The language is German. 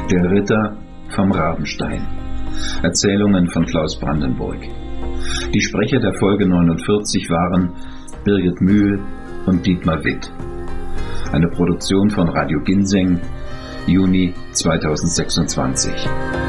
Der Ritter vom Rabenstein. Erzählungen von Klaus Brandenburg. Die Sprecher der Folge 49 waren Birgit Mühl und Dietmar Witt. Eine Produktion von Radio Ginseng, Juni 2026.